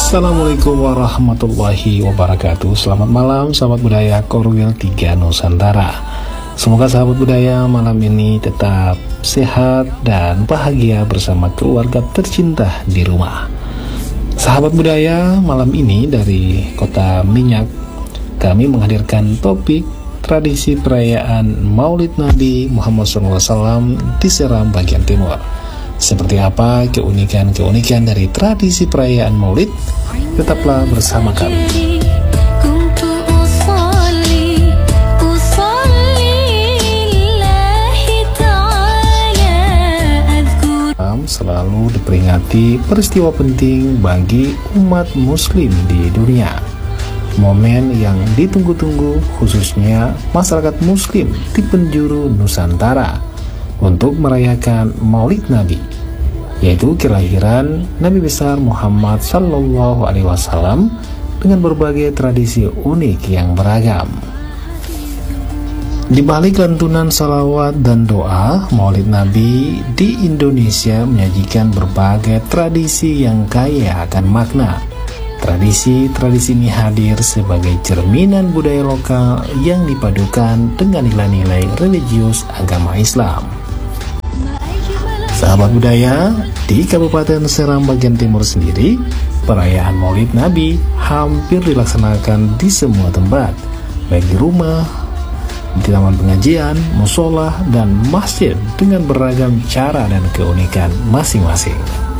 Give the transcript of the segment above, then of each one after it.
Assalamualaikum warahmatullahi wabarakatuh. Selamat malam sahabat budaya Korwil 3 Nusantara. Semoga sahabat budaya malam ini tetap sehat dan bahagia bersama keluarga tercinta di rumah. Sahabat budaya, malam ini dari Kota Minyak kami menghadirkan topik tradisi perayaan Maulid Nabi Muhammad SAW di Seram bagian timur. Seperti apa keunikan-keunikan dari tradisi perayaan Maulid? Tetaplah bersama kami. Selalu diperingati peristiwa penting bagi umat muslim di dunia. Momen yang ditunggu-tunggu khususnya masyarakat muslim di penjuru Nusantara untuk merayakan Maulid Nabi, yaitu kelahiran Nabi besar Muhammad Sallallahu Alaihi Wasallam dengan berbagai tradisi unik yang beragam. Di balik lantunan salawat dan doa, Maulid Nabi di Indonesia menyajikan berbagai tradisi yang kaya akan makna. Tradisi-tradisi ini hadir sebagai cerminan budaya lokal yang dipadukan dengan nilai-nilai religius agama Islam. Sahabat budaya, di Kabupaten Seram bagian timur sendiri, perayaan Maulid Nabi hampir dilaksanakan di semua tempat, baik di rumah, di taman pengajian, musola, dan masjid dengan beragam cara dan keunikan masing-masing.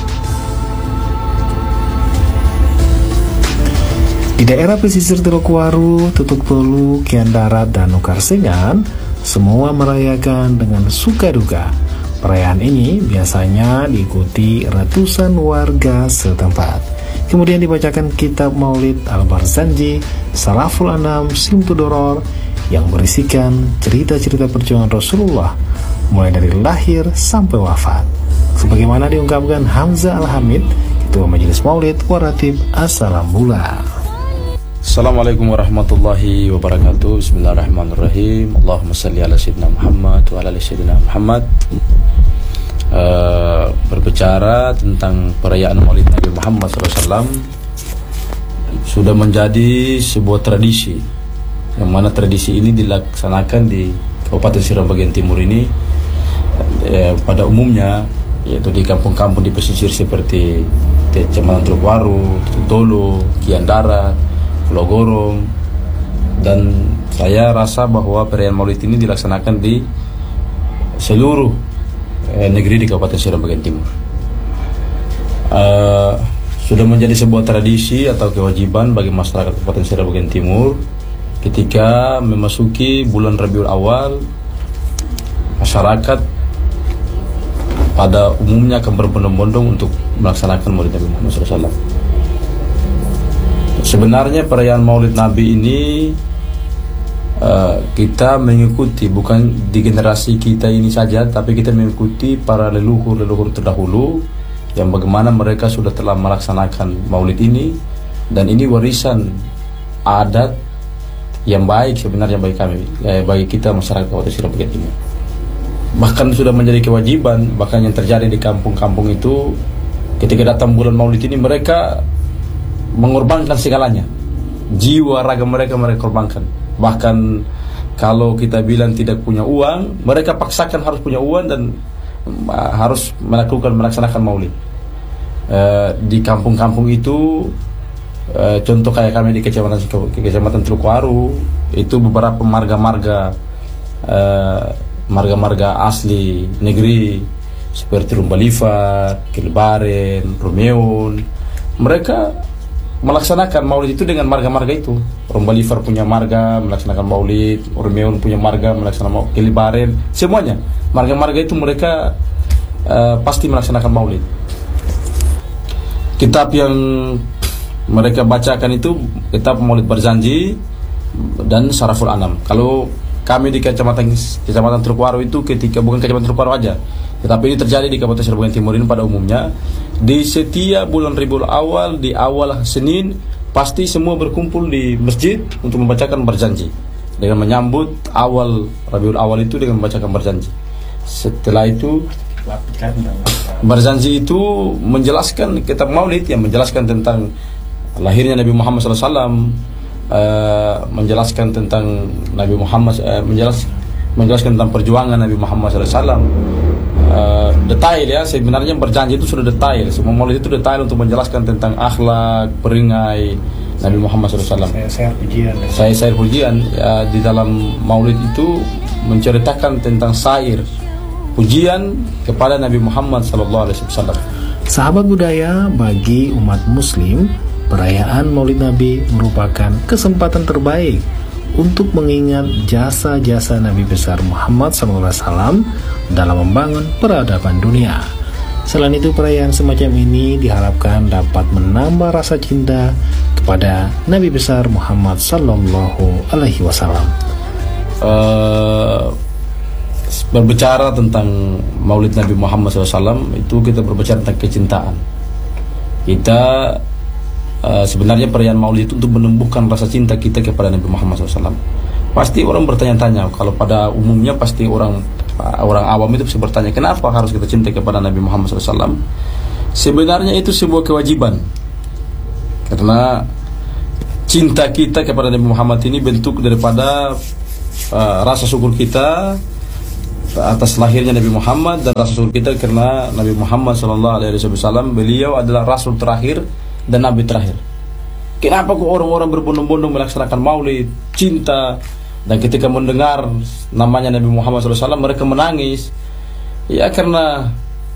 Di daerah pesisir Teluk Waru, Tutuk Tolu, Kian Darat, dan Nukarsengan, semua merayakan dengan suka duka. Perayaan ini biasanya diikuti ratusan warga setempat. Kemudian dibacakan kitab Maulid Al-Barzanji, Salaful Anam, Simtudoror, yang berisikan cerita-cerita perjuangan Rasulullah mulai dari lahir sampai wafat. Sebagaimana diungkapkan Hamzah Al-Hamid, Ketua Majelis Maulid Waratib As-Salambula. Assalamualaikum warahmatullahi wabarakatuh. Bismillahirrahmanirrahim. Allahumma salli ala sayyidina Muhammad wa ala ali sayyidina Muhammad. Berbicara tentang perayaan Maulid Nabi Muhammad SAW sudah menjadi sebuah tradisi, yang mana tradisi ini dilaksanakan di Kabupaten Seram bagian timur ini pada umumnya, yaitu di kampung-kampung di pesisir seperti Kecamatan Teluk Waru, Tutuk Tolu, Kian Darat, Pulau Gorong, dan saya rasa bahwa perayaan Maulid ini dilaksanakan di seluruh negeri di Kabupaten Seram bagian timur. Sudah menjadi sebuah tradisi atau kewajiban bagi masyarakat Kabupaten Seram bagian timur. Ketika memasuki bulan Rabiul Awal, masyarakat pada umumnya akan berbondong-bondong untuk melaksanakan Maulid Nabi Muhammad SAW. Sebenarnya perayaan Maulid Nabi ini kita mengikuti, bukan di generasi kita ini saja, tapi kita mengikuti para leluhur terdahulu yang bagaimana mereka sudah telah melaksanakan Maulid ini, dan ini warisan adat yang baik sebenarnya bagi kami, bagi kita masyarakat Kabupaten Seram bagian timur. Bahkan sudah menjadi kewajiban. Bahkan yang terjadi di kampung-kampung itu, ketika datang bulan Maulid ini, mereka mengorbankan segalanya, jiwa raga mereka korbankan. Bahkan kalau kita bilang tidak punya uang, mereka paksakan harus punya uang dan harus melaksanakan Maulid. Di kampung-kampung itu, contoh kayak kami di Kecamatan Teluk Waru, itu beberapa marga-marga asli negeri seperti Rumbalifa, Kilbaren, Romeon, mereka melaksanakan Maulid itu dengan marga-marga itu. Rumbalifar punya marga melaksanakan Maulid, Romeon punya marga melaksanakan Maulid, Kilbaren, semuanya marga-marga itu mereka pasti melaksanakan Maulid. Kitab yang mereka bacakan itu kitab Maulid Barzanji dan Salaful Anam. Kalau kami di Kecamatan Teluk Waru itu, ketika bukan Kecamatan Teluk Waru aja, tetapi ini terjadi di Kabupaten Seram bagian timur ini pada umumnya, di setiap bulan Rabiul Awal, di awal Senin, pasti semua berkumpul di masjid untuk membacakan Barzanji, dengan menyambut awal Rabiul Awal itu dengan membacakan Barzanji. Setelah itu Barzanji itu menjelaskan kitab Maulid yang menjelaskan tentang lahirnya Nabi Muhammad SAW, menjelaskan tentang Nabi Muhammad, menjelaskan tentang perjuangan Nabi Muhammad SAW. Detail ya, sebenarnya berjanji itu sudah detail. Semua maulid itu detail untuk menjelaskan tentang akhlak, peringgai Nabi Muhammad SAW. Saya pujian ya, di dalam maulid itu menceritakan tentang syair pujian kepada Nabi Muhammad SAW. Sahabat budaya, bagi umat muslim, perayaan Maulid Nabi merupakan kesempatan terbaik untuk mengingat jasa-jasa Nabi besar Muhammad SAW dalam membangun peradaban dunia. Selain itu, perayaan semacam ini diharapkan dapat menambah rasa cinta kepada Nabi besar Muhammad SAW. Berbicara tentang Maulid Nabi Muhammad SAW, itu kita berbicara tentang kecintaan. Kita sebenarnya perayaan Maulid itu untuk menumbuhkan rasa cinta kita kepada Nabi Muhammad SAW. Pasti orang bertanya-tanya, kalau pada umumnya pasti orang awam itu bisa bertanya, kenapa harus kita cinta kepada Nabi Muhammad SAW? Sebenarnya itu sebuah kewajiban, karena cinta kita kepada Nabi Muhammad ini bentuk daripada rasa syukur kita atas lahirnya Nabi Muhammad, dan rasa syukur kita karena Nabi Muhammad SAW beliau adalah Rasul terakhir dan Nabi terakhir. Kenapa kok orang-orang berbondong-bondong melaksanakan maulid, cinta, dan ketika mendengar namanya Nabi Muhammad SAW mereka menangis? Ya karena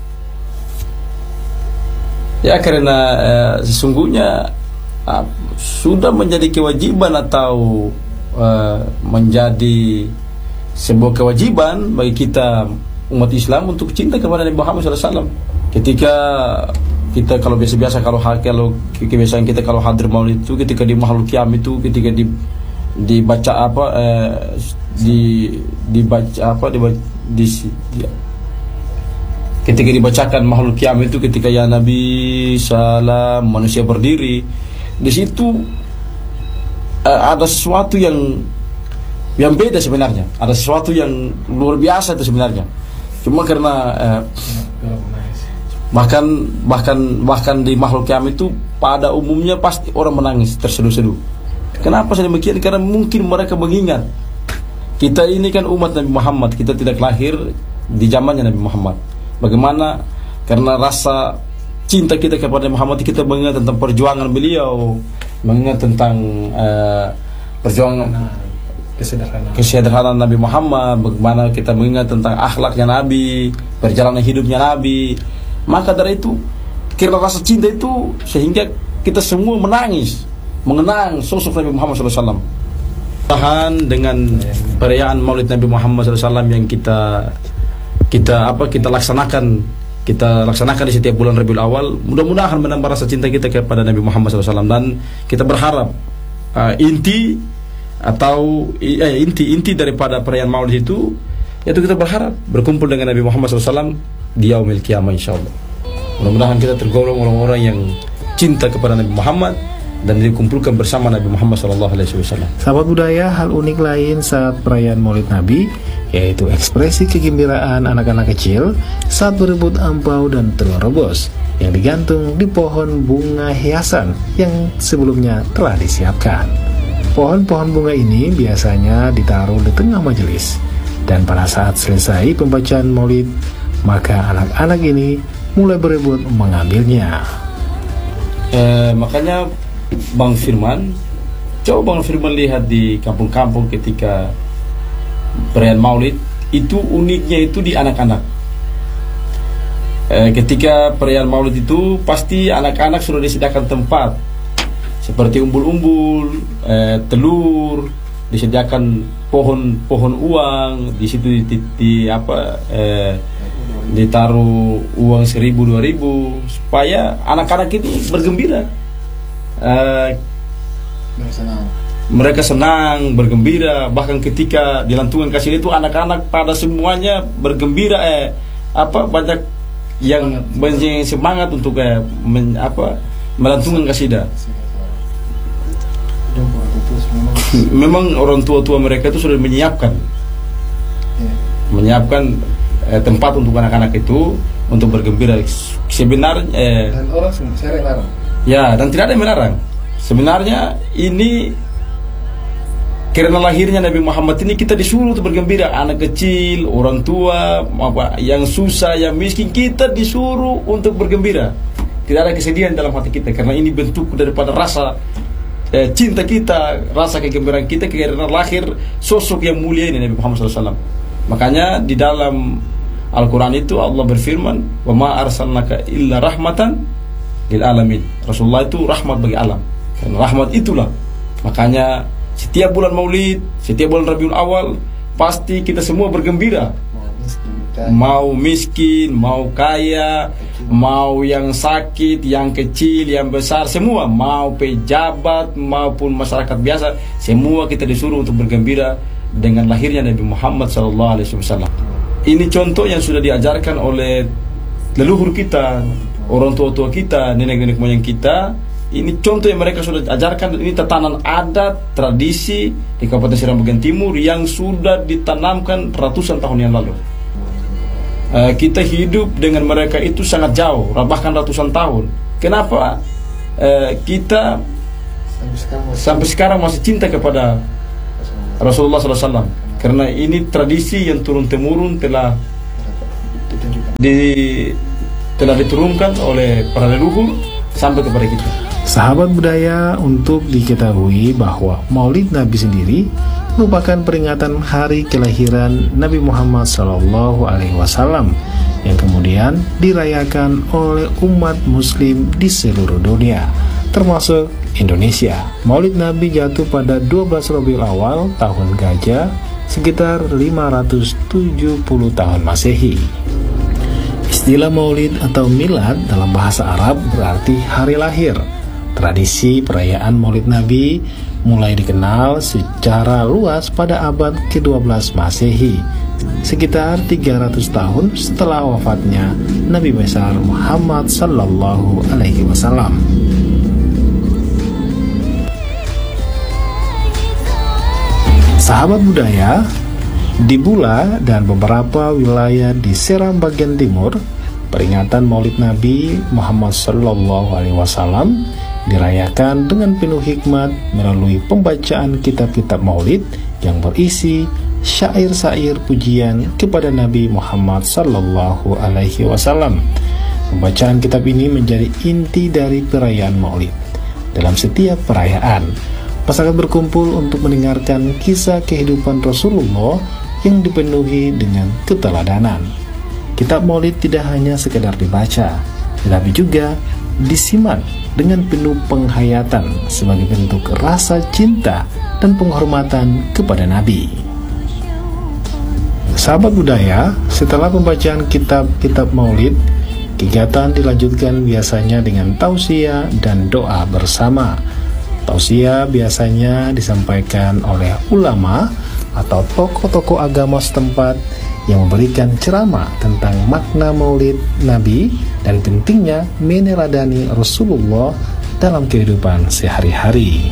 sesungguhnya sudah menjadi kewajiban atau menjadi sebuah kewajiban bagi kita umat Islam untuk cinta kepada Nabi Muhammad SAW. Ketika kita kalau biasa-biasa kalau kebiasaan kita kalau hadir maulid itu ketika di Mahlul Qiyam itu ketika dibaca ketika dibacakan Mahlul Qiyam itu ketika ya Nabi salam manusia berdiri, di situ ada sesuatu yang beda sebenarnya, ada sesuatu yang luar biasa itu sebenarnya. Cuma karena bahkan di Mahlul Qiyam itu pada umumnya pasti orang menangis terseduh-seduh. Kenapa saya demikian? Karena mungkin mereka mengingat kita ini kan umat Nabi Muhammad, kita tidak lahir di zamannya Nabi Muhammad. Bagaimana? Karena rasa cinta kita kepada Nabi Muhammad, kita mengingat tentang perjuangan beliau, mengingat tentang perjuangan kesederhanaan Nabi Muhammad, bagaimana kita mengingat tentang akhlaknya Nabi, perjalanan hidupnya Nabi. Maka dari itu, karena rasa cinta itu sehingga kita semua menangis mengenang sosok Nabi Muhammad SAW. Tahan dengan perayaan Maulid Nabi Muhammad SAW yang kita laksanakan di setiap bulan Rabiul Awal. Mudah-mudahan menambah rasa cinta kita kepada Nabi Muhammad SAW, dan kita berharap inti daripada perayaan Maulid itu, yaitu kita berharap berkumpul dengan Nabi Muhammad SAW di yaumil qiyamah insyaallah. Mudah-mudahan kita tergolong orang-orang yang cinta kepada Nabi Muhammad dan dikumpulkan bersama Nabi Muhammad SAW. Sahabat budaya, hal unik lain saat perayaan Maulid Nabi yaitu ekspresi kegembiraan anak-anak kecil saat berebut angpau dan telur rebus yang digantung di pohon bunga hiasan yang sebelumnya telah disiapkan. Pohon-pohon bunga ini biasanya ditaruh di tengah majelis, dan pada saat selesai pembacaan Maulid, maka anak-anak ini mulai berebut mengambilnya. Makanya Bang Firman, coba Bang Firman lihat di kampung-kampung ketika perayaan Maulid, itu uniknya itu di anak-anak. Ketika perayaan Maulid itu pasti anak-anak sudah disediakan tempat seperti umbul-umbul, telur, disediakan pohon uang di situ, ditaruh uang 1.000, 2.000 supaya anak-anak ini bergembira. Mereka senang, bergembira. Bahkan ketika dilantungan kasih itu anak-anak pada semuanya bergembira, banyak yang semangat untuk melantungan kasidah. Memang orang tua-tua mereka itu sudah menyiapkan tempat untuk anak-anak itu untuk bergembira. Sebenarnya dan orang saya larang. Ya, dan tidak ada yang melarang. Sebenarnya ini karena lahirnya Nabi Muhammad ini kita disuruh untuk bergembira. Anak kecil, orang tua, yang susah, yang miskin, kita disuruh untuk bergembira. Tidak ada kesedihan dalam hati kita, karena ini bentuk daripada rasa cinta kita, rasa kegembiraan kita karena lahir sosok yang mulia ini, Nabi Muhammad SAW. Makanya di dalam Al-Quran itu Allah berfirman, wa ma arsalnaka illa rahmatan lil alamin. Rasulullah itu rahmat bagi alam. Dan rahmat itulah, makanya setiap bulan Maulid, setiap bulan Rabiul Awal, pasti kita semua bergembira. Mau miskin, mau kaya, mau yang sakit, yang kecil, yang besar, semua, mau pejabat maupun masyarakat biasa, semua kita disuruh untuk bergembira dengan lahirnya Nabi Muhammad SAW. Ini contoh yang sudah diajarkan oleh leluhur kita, orang tua-tua kita, nenek-nenek moyang kita. Ini contoh yang mereka sudah ajarkan. Ini tatanan adat, tradisi di Kabupaten Seram bagian timur yang sudah ditanamkan ratusan tahun yang lalu. Kita hidup dengan mereka itu sangat jauh, bahkan ratusan tahun. Kenapa kita sampai sekarang masih cinta kepada Rasulullah SAW? Karena ini tradisi yang turun-temurun telah diturunkan oleh para leluhur sampai kepada kita. Sahabat budaya, untuk diketahui bahwa Maulid Nabi sendiri merupakan peringatan hari kelahiran Nabi Muhammad SAW yang kemudian dirayakan oleh umat muslim di seluruh dunia, termasuk Indonesia. Maulid Nabi jatuh pada 12 Rabiul Awal tahun Gajah, sekitar 570 tahun Masehi. Istilah Maulid atau Milad dalam bahasa Arab berarti hari lahir. Tradisi perayaan Maulid Nabi mulai dikenal secara luas pada abad ke-12 Masehi, sekitar 300 tahun setelah wafatnya Nabi besar Muhammad sallallahu alaihi wasallam. Sahabat budaya, di Bula dan beberapa wilayah di Seram bagian timur, peringatan Maulid Nabi Muhammad sallallahu alaihi wasallam dirayakan dengan penuh hikmat melalui pembacaan kitab-kitab Maulid yang berisi syair-syair pujian kepada Nabi Muhammad sallallahu alaihi wasallam. Pembacaan kitab ini menjadi inti dari perayaan Maulid. Dalam setiap perayaan, masyarakat berkumpul untuk mendengarkan kisah kehidupan Rasulullah yang dipenuhi dengan keteladanan. Kitab Maulid tidak hanya sekedar dibaca, tetapi juga disimak dengan penuh penghayatan sebagai bentuk rasa cinta dan penghormatan kepada Nabi. Sahabat budaya, setelah pembacaan kitab-kitab Maulid, kegiatan dilanjutkan biasanya dengan tausiah dan doa bersama. Tausiah biasanya disampaikan oleh ulama atau tokoh-tokoh agama setempat yang memberikan ceramah tentang makna Maulid Nabi dan pentingnya meneladani Rasulullah dalam kehidupan sehari-hari.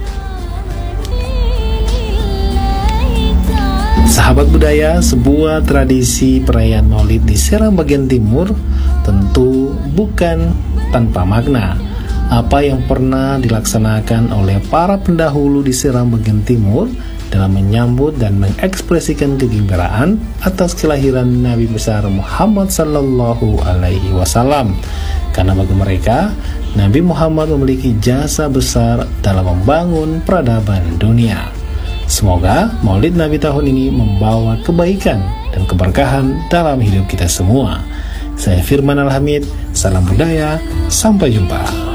Sahabat budaya, sebuah tradisi perayaan Maulid di Seram bagian timur tentu bukan tanpa makna. Apa yang pernah dilaksanakan oleh para pendahulu di Seram bagian timur dalam menyambut dan mengekspresikan kegembiraan atas kelahiran Nabi besar Muhammad sallallahu alaihi wasallam. Karena bagi mereka, Nabi Muhammad memiliki jasa besar dalam membangun peradaban dunia. Semoga Maulid Nabi tahun ini membawa kebaikan dan keberkahan dalam hidup kita semua. Saya Firman Al-Hamid, salam budaya, sampai jumpa.